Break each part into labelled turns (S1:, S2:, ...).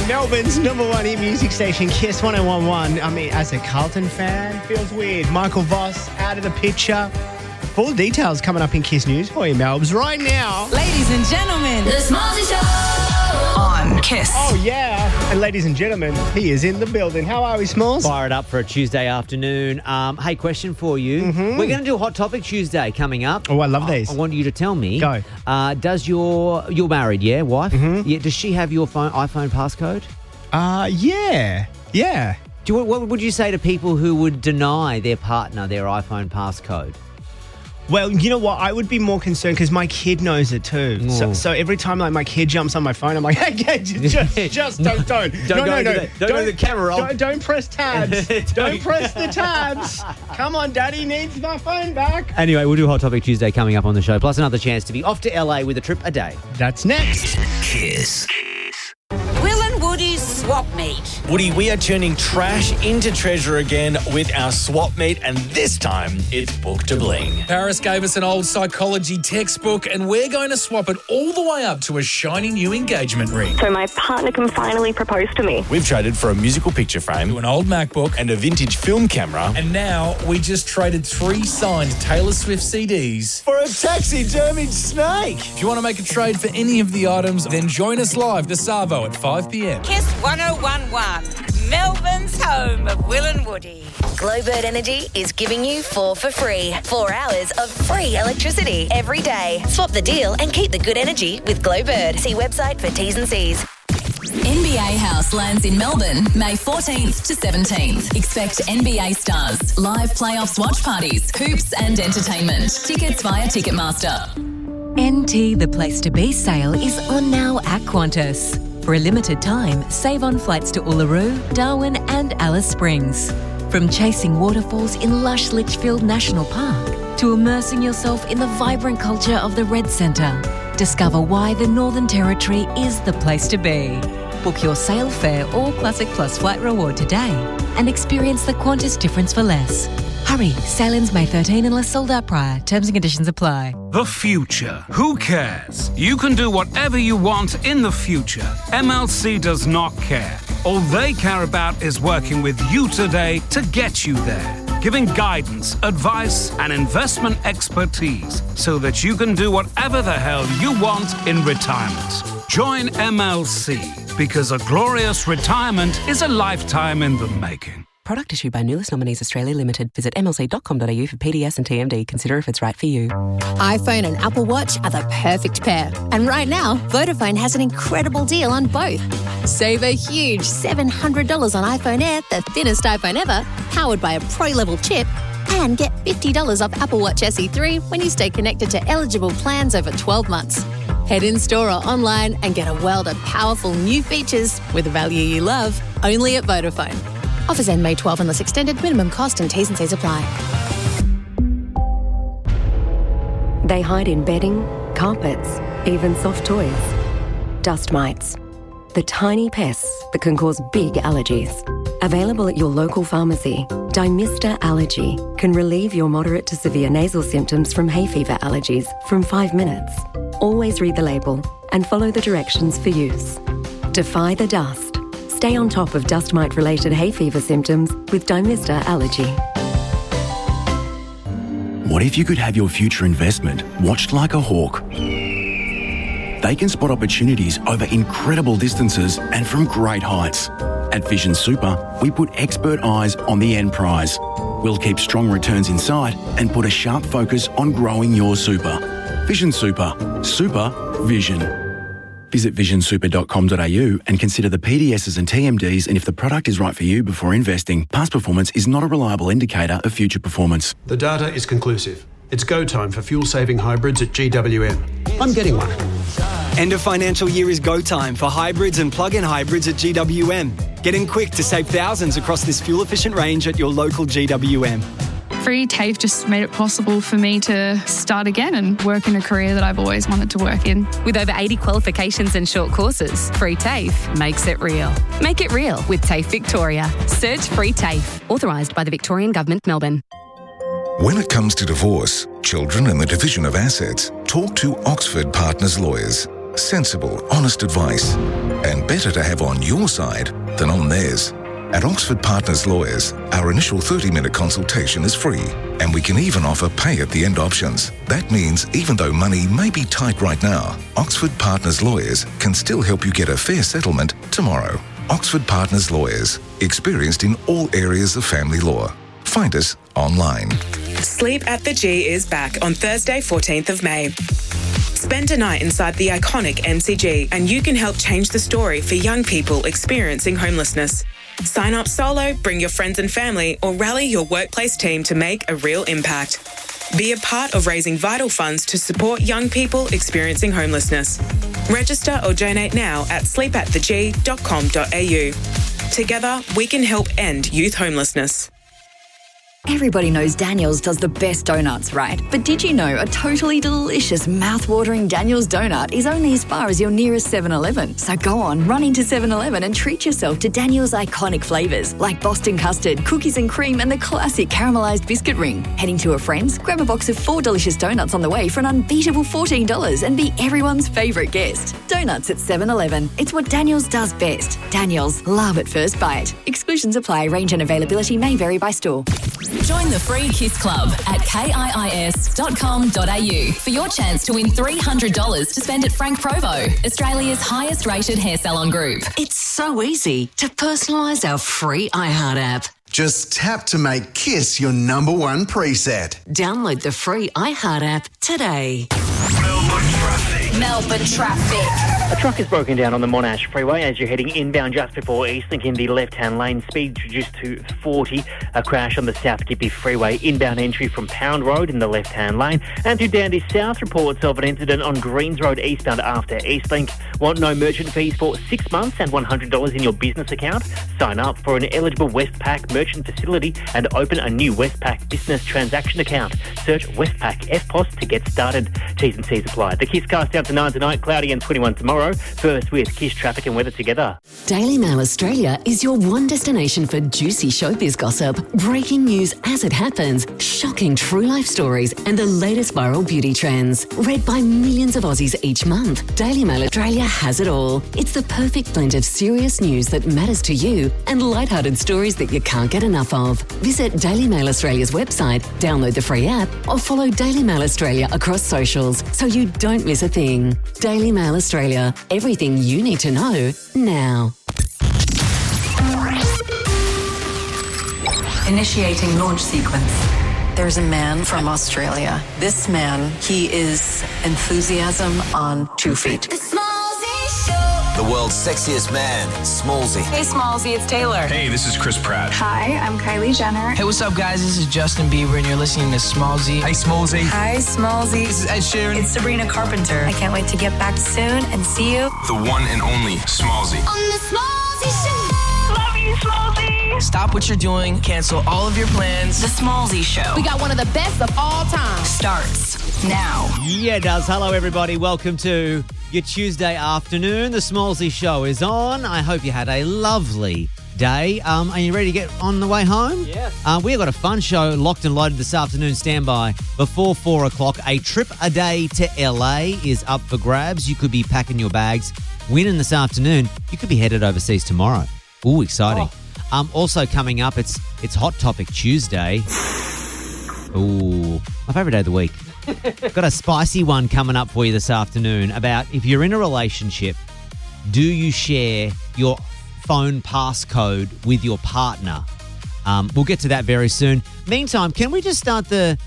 S1: Melbourne's number one hit music station, Kiss 101.1. I mean, as a Carlton fan, feels weird. Michael Voss out of the picture. Full details coming up in Kiss News for you, Melbs. Right now,
S2: ladies and gentlemen,
S3: The Smallzy Show
S2: on Kiss.
S1: oh yeah, and ladies and gentlemen, he is in the building. How are we, Smalls?
S4: Fire it up for a Tuesday afternoon. Hey, question for you.
S1: Mm-hmm.
S4: We're going to do a Hot Topic Tuesday coming up.
S1: Oh, I love these.
S4: I want you to tell me.
S1: Go.
S4: Does you're married, yeah, wife?
S1: Mm-hmm.
S4: Yeah. Does she have your iPhone passcode?
S1: Yeah.
S4: What would you say to people who would deny their partner their iPhone passcode?
S1: Well, you know what? I would be more concerned because my kid knows it too.
S4: Oh.
S1: So every time like my kid jumps on my phone, I'm like, hey, just don't.
S4: Don't go to the camera roll.
S1: Don't press tabs. Don't press the tabs. Come on, Daddy needs my phone back.
S4: Anyway, we'll do Hot Topic Tuesday coming up on the show, plus another chance to be off to LA with a trip a day.
S1: That's next.
S5: Kiss.
S3: Will and Woody's Swap Meet.
S6: Woody, we are turning trash into treasure again with our swap meet, and this time it's Book to Bling.
S7: Paris gave us an old psychology textbook, and we're going to swap it all the way up to a shiny new engagement ring.
S8: So my partner can finally propose to me.
S6: We've traded for a musical picture frame
S7: To an old MacBook,
S6: and a vintage film camera
S7: and now we just traded 3 signed Taylor Swift CDs.
S6: for a taxidermied snake.
S7: If you want to make a trade for any of the items, then join us live this Savo at 5 p.m.
S3: Kiss 101.1, Melbourne's home of Will and Woody.
S9: Glowbird Energy is giving you 4 for free. 4 hours of free electricity every day. Swap the deal and keep the good energy with Glowbird. See website for T's and C's.
S2: NBA House lands in Melbourne, May 14th to 17th. Expect NBA stars, live playoffs watch parties, hoops and entertainment. Tickets via Ticketmaster.
S10: NT The Place to Be sale is on now at Qantas. For a limited time, save on flights to Uluru, Darwin and Alice Springs. From chasing waterfalls in lush Litchfield National Park to immersing yourself in the vibrant culture of the Red Centre, discover why the Northern Territory is the place to be. Book your sail fare or Classic Plus flight reward today and experience the Qantas difference for less. Hurry, sailings May 13 unless sold out prior. Terms and conditions apply.
S11: The future. Who cares? You can do whatever you want in the future. MLC does not care. All they care about is working with you today to get you there. Giving guidance, advice, and investment expertise so that you can do whatever the hell you want in retirement. Join MLC because a glorious retirement is a lifetime in the making.
S10: Product issued by Nulis Nominees Australia Limited. Visit mlc.com.au for PDS and TMD. Consider if it's right for you.
S12: iPhone and Apple Watch are the perfect pair. And right now, Vodafone has an incredible deal on both. Save a huge $700 on iPhone Air, the thinnest iPhone ever, powered by a pro-level chip, and get $50 off Apple Watch SE3 when you stay connected to eligible plans over 12 months. Head in store or online and get a world of powerful new features with the value you love, only at Vodafone. Offers end May 12 unless extended. Minimum cost and T's and C's apply.
S13: They hide in bedding, carpets, even soft toys. Dust mites. The tiny pests that can cause big allergies. Available at your local pharmacy, Dymista Allergy can relieve your moderate to severe nasal symptoms from hay fever allergies from 5 minutes. Always read the label and follow the directions for use. Defy the dust. Stay on top of dust mite-related hay fever symptoms with Dymista Allergy.
S14: What if you could have your future investment watched like a hawk? They can spot opportunities over incredible distances and from great heights. At Vision Super, we put expert eyes on the end prize. We'll keep strong returns in sight and put a sharp focus on growing your super. Vision Super. Super Vision. Visit visionsuper.com.au and consider the PDSs and TMDs and if the product is right for you before investing. Past performance is not a reliable indicator of future performance.
S15: The data is conclusive. It's go time for fuel-saving hybrids at GWM. I'm getting one.
S16: End of financial year is go time for hybrids and plug-in hybrids at GWM. Get in quick to save thousands across this fuel-efficient range at your local GWM.
S17: Free TAFE just made it possible for me to start again and work in a career that I've always wanted to work in.
S10: With over 80 qualifications and short courses, Free TAFE makes it real. Make it real with TAFE Victoria. Search Free TAFE. Authorised by the Victorian Government, Melbourne.
S18: When it comes to divorce, children and the division of assets, talk to Oxford Partners Lawyers. Sensible, honest advice. and better to have on your side than on theirs. At Oxford Partners Lawyers, our initial 30-minute consultation is free, and we can even offer pay-at-the-end options. That means even though money may be tight right now, Oxford Partners Lawyers can still help you get a fair settlement tomorrow. Oxford Partners Lawyers, experienced in all areas of family law. Find us online.
S5: Sleep at the G is back on Thursday, 14th of May. Spend a night inside the iconic MCG and you can help change the story for young people experiencing homelessness. Sign up solo, bring your friends and family, or rally your workplace team to make a real impact. Be a part of raising vital funds to support young people experiencing homelessness. Register or donate now at sleepattheg.com.au. Together, we can help end youth homelessness.
S19: Everybody knows Daniel's does the best donuts, right? But did you know a totally delicious, mouth-watering Daniel's donut is only as far as your nearest 7-Eleven? So go on, run into 7-Eleven and treat yourself to Daniel's iconic flavours like Boston custard, cookies and cream, and the classic caramelised biscuit ring. Heading to a friend's? Grab a box of 4 delicious donuts on the way for an unbeatable $14 and be everyone's favourite guest. Donuts at 7-Eleven. It's what Daniel's does best. Daniel's, love at first bite. Exclusions apply. Range and availability may vary by store.
S2: Join the free Kiss Club at kiis.com.au for your chance to win $300 to spend at Frank Provo, Australia's highest rated hair salon group.
S20: It's so easy to personalise our free iHeart app.
S21: Just tap to make Kiss your number one preset.
S20: Download the free iHeart app today.
S2: Melbourne traffic.
S22: A truck is broken down on the Monash Freeway as you're heading inbound just before Eastlink in the left-hand lane. Speed reduced to 40. A crash on the South Gippy Freeway. Inbound entry from Pound Road in the left-hand lane. And to Dandy South, reports of an incident on Greens Road eastbound after Eastlink. Want no merchant fees for 6 months and $100 in your business account? Sign up for an eligible Westpac merchant facility and open a new Westpac business transaction account. Search Westpac FPOS to get started. T's and C's apply. The Kiss cast down to 9 tonight, cloudy and 21 tomorrow. First with Kiss traffic and weather together.
S20: Daily Mail Australia is your one destination for juicy showbiz gossip, breaking news as it happens, shocking true life stories, and the latest viral beauty trends. Read by millions of Aussies each month, Daily Mail Australia has it all. It's the perfect blend of serious news that matters to you and lighthearted stories that you can't get enough of. Visit Daily Mail Australia's website, download the free app, or follow Daily Mail Australia across socials so you don't miss a thing. Daily Mail Australia. Everything you need to know now.
S23: Initiating launch sequence. There's a man from Australia. This man, he is enthusiasm on 2 feet.
S24: The world's sexiest man, Smallsy.
S25: Hey, Smallsy, it's Taylor.
S26: Hey, this is Chris Pratt.
S25: Hi, I'm Kylie Jenner.
S27: Hey, what's up, guys? This is Justin Bieber, and you're listening to Smallsy.
S26: Hey, Smallsy.
S25: Hi, Smallsy.
S26: This is Ed Sheeran.
S25: It's Sabrina Carpenter. I can't wait to get back soon and see you.
S26: The one and only Smallsy.
S25: On the Smallsy Show. Love you, Smallsy.
S27: Stop what you're doing. Cancel all of your plans.
S25: The Smallsy Show.
S28: We got one of the best of all time.
S25: Starts now.
S4: Yeah, it does. Hello, everybody. Welcome to your Tuesday afternoon. The Smallsy Show is on. I hope you had a lovely day. Are you ready to get on the way home?
S1: Yes.
S4: We've got a fun show locked and loaded this afternoon. Stand by before 4 o'clock. A trip a day to LA is up for grabs. You could be packing your bags, winning this afternoon. You could be headed overseas tomorrow. Ooh, exciting. Also coming up, it's Hot Topic Tuesday. Ooh, my favourite day of the week. Got a spicy one coming up for you this afternoon about if you're in a relationship, do you share your phone passcode with your partner? We'll get to that very soon. Meantime, can we just start the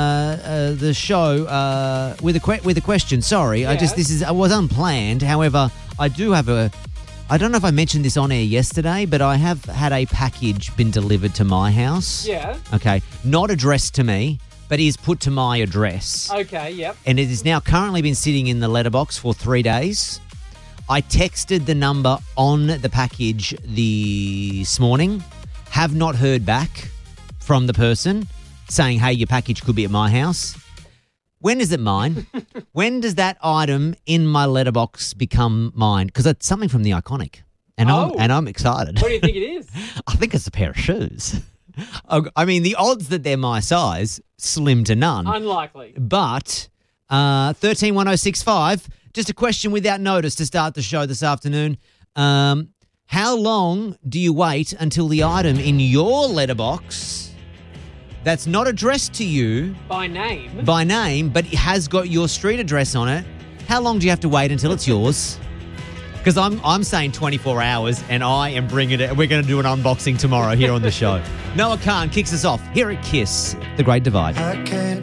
S4: show with a question? Sorry,
S1: Yeah.
S4: It was unplanned. However, I do have I don't know if I mentioned this on air yesterday, but I have had a package been delivered to my house.
S1: Yeah.
S4: Okay, not addressed to me, but is put to my address.
S1: Okay, yep.
S4: And it has now currently been sitting in the letterbox for 3 days. I texted the number on the package this morning, have not heard back from the person saying, hey, your package could be at my house. When is it mine? When does that item in my letterbox become mine? Because it's something from the Iconic, and I'm excited.
S1: What do you think it is?
S4: I think it's a pair of shoes. I mean, the odds that they're my size, slim to none.
S1: Unlikely.
S4: But 131065, just a question without notice to start the show this afternoon. How long do you wait until the item in your letterbox that's not addressed to you
S3: By name?
S4: but it has got your street address on it, how long do you have to wait until it's yours? Because I'm saying 24 hours, and I am bringing it. We're going to do an unboxing tomorrow here on the show. Noah Khan kicks us off here at KISS, The Great Divide.